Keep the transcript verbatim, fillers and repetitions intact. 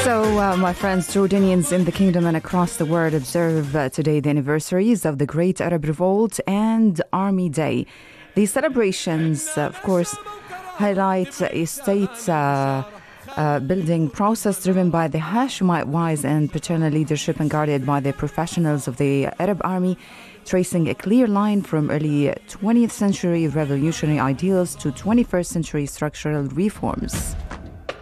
So, uh, my friends, Jordanians in the kingdom and across the world observe uh, today the anniversaries of the Great Arab Revolt and Army Day. These celebrations, uh, of course, highlight a state uh, uh, building process driven by the Hashemite wise and paternal leadership and guarded by the professionals of the Arab army, tracing a clear line from early twentieth century revolutionary ideals to twenty-first century structural reforms.